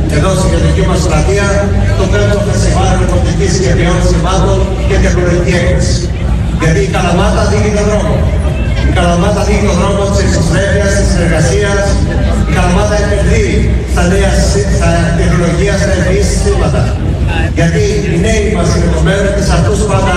εδώ στην κεντρική μας πλατεία το 5ο φεστιβάλ Ρεπορτικής και Βιών Σημάτων και Τεχνολογική Έκθεση. Γιατί η Καλαμάτα δίνει τον δρόμο. Η Καλαμάτα δίνει τον δρόμο της εξωστρέφειας, της συνεργασίας. Η Καλαμάτα επενδύει στα νέα τεχνολογία, στα ευφυή συστήματα. Γιατί οι νέοι μας είναι το μέλλον και σε αυτούς πάντα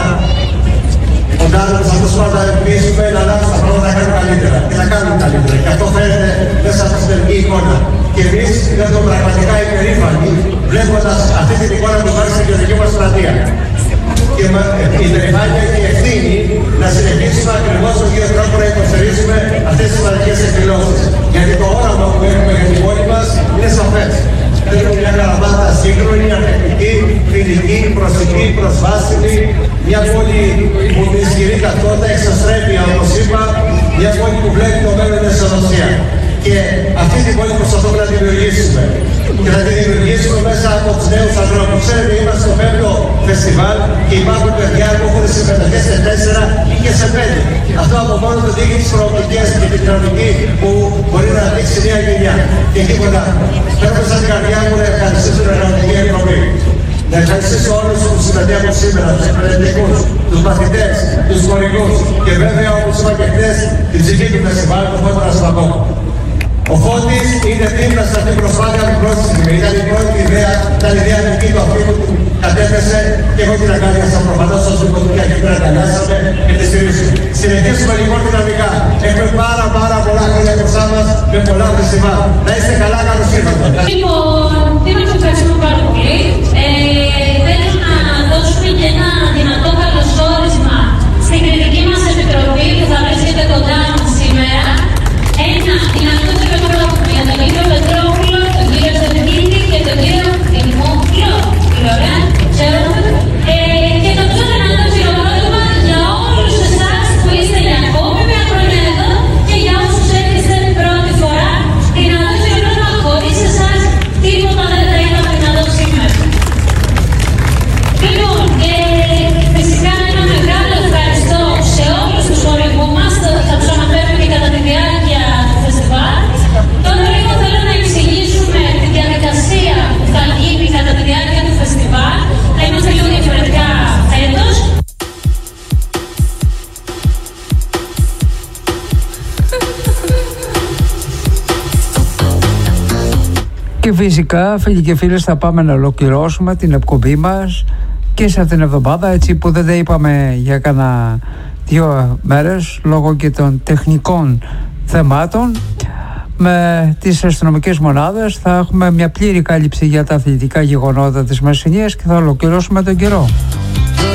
φαντάζομαι, σε αυτούς πάντα ελπίζουμε να αλλάξουν τα πράγματα να κάνουν καλύτερα και να κάνουν καλύτερα. Και αυτό φαίνεται μέσα από την τελική εικόνα. Και εμείς είμαστε πραγματικά υπερήφανοι βλέποντας αυτή την εικόνα που υπάρχει στην κεντρική μας πλατεία. Και η υπερηφάνεια και η ευθύνη να συνεχίσουμε ακριβώς τον ίδιο τρόπο να υποστηρίζουμε αυτές τις σημαντικές εκδηλώσεις. Γιατί το όραμα που έχουμε για την πόλη μας είναι σαφές. Θέλουμε μια Καλαμάτα σύγχρονη, ανθεκτική, φιλική, προσιτή, προσβάσιμη, μια πόλη που με ισχυρή ταυτότητα, εξωστρέφεια, όπως είπα, μια πόλη που βλέπει το μέλλον με αισιοδοξία. Και αυτή την πόλη προσπαθούμε να δημιουργήσουμε. Και να τη δημιουργήσουμε μέσα από τους νέους ανθρώπους. Ξέρετε, είμαστε στο 5ο φεστιβάλ και υπάρχουν παιδιά που έχουν συμμετοχές σε 4 ή και σε 5. Αυτό από μόνο το δείχνει τις προοπτικές και την κοινωνική που μπορεί να δείξει μια γενιά. Και τίποτα. Θέλω σαν την καρδιά μου να ευχαριστήσω την Εργατική Επιτροπή. Να ευχαριστήσω όλους που συμμετέχουν σήμερα, τους εκπαιδευτικούς, τους μαθητές, τους χορηγούς και βέβαια, όπως είπα και χθες, την ψυχή του φεστιβάλ, τον Φώτη Ρασπακό. Ο Φώτης είναι δίπλα σε αυτή την προσπάθεια που πρόσθεση. Ήταν η πρώτη ιδέα, ήταν η ιδέα δική του αυτή που κατέθεσε και εγώ την αγκάλιασα προφανώς ως δημοτικά και την αγκαλιάσαμε και τη στηρίζουμε. Συνεχίσουμε λοιπόν δυναμικά. Έχουμε πάρα πολλά χρόνια μπροστά μας με πολλά φεστιβάλ. Να είστε καλά, καλώς ήρθατε. Λοιπόν, θέλω να ευχαριστούμε πάρα πολύ. Θέλω να δώσουμε και ένα δυνατό καλωσόρισμα στην κριτική μας επιτροπή που θα βρίσκεται κοντά μας σήμερα. Ένα δυνατό τηλεφωνικό για τον κύριο Πετρόπουλο, τον κύριο Σεβδίτη και τον κύριο Δημόκλο. Ωραία, ξέρουμε. Και το πιο δυνατό χειροκρότημα για όλους εσάς που είστε για ακόμη μια χρονιά εδώ και για όσους έρχεστε πρώτη φορά. Δυνατό χειροκρότημα χωρίς εσάς τίποτα δεν θα ήταν δυνατό σήμερα. Λοιπόν, φυσικά ένα μεγάλο ευχαριστώ σε όλους τους χορηγούς μας, θα τους αναφέρουμε και κατά τη διάρκεια του φεστιβάλ. Τώρα λίγο θέλω να εξηγήσουμε τη διαδικασία που θα γίνει κατά τη διάρκεια του φεστιβάλ. Θα είμαστε λίγο διαφορετικά φέτος. Και φυσικά, φίλοι και φίλες, θα πάμε να ολοκληρώσουμε την εκπομπή μας και σε αυτήν την εβδομάδα, έτσι που δεν τα είπαμε για κάνα 2 μέρες λόγω και των τεχνικών θεμάτων. Με τις αστυνομικές μονάδες θα έχουμε μια πλήρη κάλυψη για τα αθλητικά γεγονότα της Μεσσηνίας και θα ολοκληρώσουμε τον καιρό.